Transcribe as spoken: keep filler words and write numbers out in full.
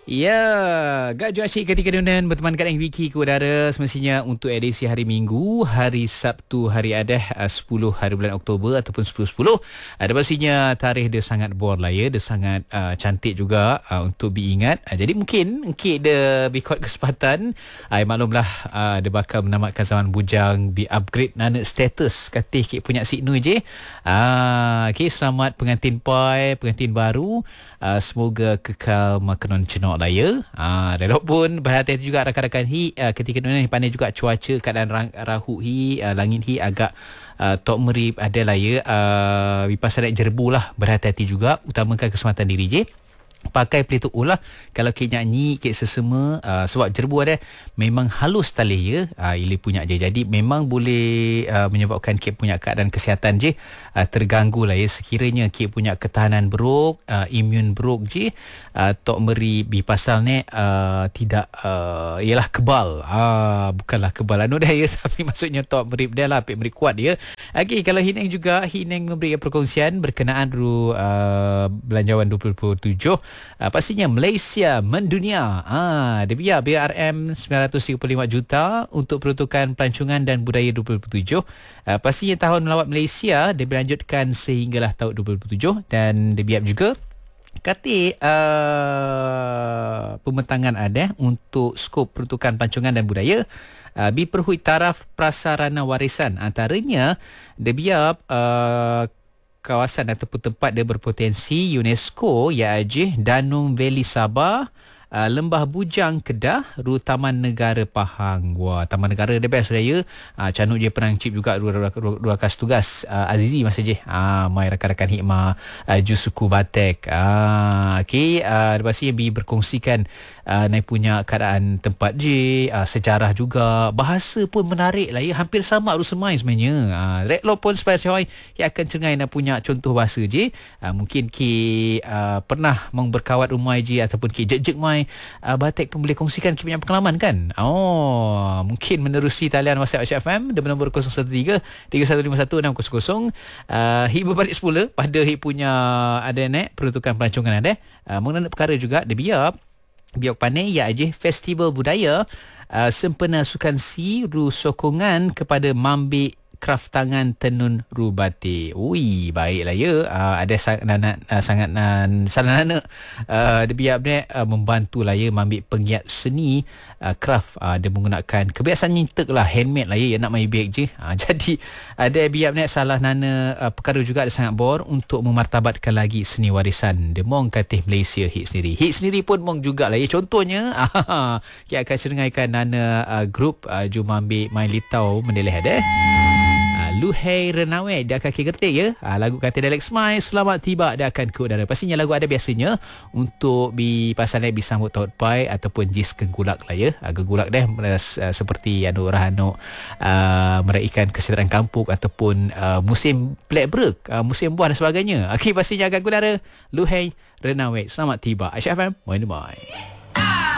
Ya, Gak Ju Asyik ketika dunan berteman kat Wiki ke udara semestinya untuk edisi hari Minggu, hari Sabtu, hari Adah sepuluh hari bulan Oktober ataupun sepuluh sepuluh. Ada pastinya tarikh dia sangat bor lah ya, dia sangat uh, cantik juga uh, untuk diingat. Uh, jadi mungkin Encik dia bikot kesempatan, uh, maklumlah uh, dia bakal menamatkan zaman bujang, bi upgrade nana status katih Encik punya signu je. Uh, okay, selamat pengantin pai, pengantin baru. Uh, semoga kekal makanan cenok lah ya. Ha, walaupun berhati-hati juga rakan-rakan hi uh, ketika dunia ni pandai juga cuaca keadaan rang, rahu hi uh, langit hi agak uh, tok merip ada lah ya. Uh, Pasal jerbu lah, berhati-hati juga, utamakan keselamatan diri je. Pakai pelitup ulah kalau kek nyanyi kek sesama uh, sebab jerbu ada memang halus tali ya, uh, ili punya je, jadi memang boleh uh, menyebabkan kek punya keadaan kesihatan je uh, terganggu lah ya. Sekiranya kek punya ketahanan buruk, uh, imun buruk je, uh, tok meri bi pasal ni uh, tidak uh, ialah kebal, uh, bukanlah kebal anu dah ya tapi maksudnya tok meri dia lah pek meri kuat dia. Okey, kalau Hineng juga Hineng memberi perkongsian berkenaan ru uh, belanjawan dua ribu dua puluh tujuh. Uh, pastinya Malaysia mendunia. Ah, dia biar B R M sembilan ratus tiga puluh lima juta untuk peruntukan pelancongan dan budaya dua ribu dua puluh tujuh. Uh, pastinya tahun melawat Malaysia dia berlanjutkan sehinggalah tahun dua ribu dua puluh tujuh dan dia biar juga kata uh, pembentangan ada untuk skop peruntukan pelancongan dan budaya uh, diperhui taraf prasarana warisan, antaranya dia biar uh, kawasan ataupun tempat dia berpotensi UNESCO iaitu Danung Valley Sabah, uh, Lembah Bujang Kedah, Ru Taman Negara Pahang. Wah, Taman Negara dia best saya. Uh, canuk je penang cip juga dua dua kas tugas uh, Azizi masa je. Ah, uh, mai rakan-rakan hikmah uh, Ju suku Batek. Ah, uh, okey, uh, dia pasti bi berkongsikan Uh, naik punya keadaan tempat je, uh, sejarah juga, bahasa pun menarik lah ya, hampir sama ru semai sebenarnya. Uh, Redlock pun sebenarnya yang akan cengai nak punya contoh bahasa je. Uh, mungkin ki uh, pernah mong berkawat rumai je ataupun ki jek-jek mai uh, Batek pun boleh kongsikan ki punya pengalaman kan. Oh, mungkin menerusi talian WhatsApp H F M di nombor kosong satu tiga tiga satu lima satu enam kosong kosong. Uh, hi berbalik semula pada hi punya ada nek peruntukan pelancongan ada. Uh, mengenai perkara juga dia biar Biok Panai iaitu festival budaya uh, sempena sukan si ru sokongan kepada Mambik Kraft Tangan Tenun Rubati. Ui, baiklah ya. Uh, ada sang, nana, uh, sangat nan salah nana uh, dia biar ni uh, membantu lah ya Mambik penggiat seni uh, craft. Uh, dia menggunakan kebiasaan nyintek lah, handmade lah ya, nak main beg je. Uh, jadi ada uh, biar ni salah nana uh, perkara juga ada sangat bor untuk memartabatkan lagi seni warisan. Dia mong katih Malaysia hit sendiri. Hit sendiri pun mong juga lah ya. Contohnya uh, kita akan cenengaikan nana uh, grup uh, Ju Mambik main litau mendeleh ada. Luhei Renawe dia akan ketik ya. Ha, lagu kata Alex Smile selamat tiba dia akan ke udara. Pastinya lagu ada biasanya untuk bi pasalnya disambut taut pai ataupun jis kenggulak lah ya. Ha, kenggulak dah uh, seperti anu rahano uh, meraikan kesedaran kampung ataupun uh, musim black break, uh, musim buah dan sebagainya. Okey, pastinya akan ke udara Luhei Renawe selamat tiba. Aisyah F M, main main.